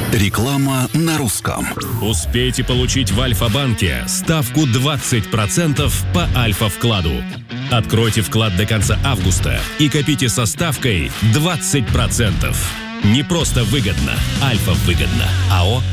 Реклама на русском. Успейте получить в Альфа-банке ставку 20% по Альфа-вкладу. Откройте вклад до конца августа и копите со ставкой 20%. Не просто выгодно, Альфа выгодно. АО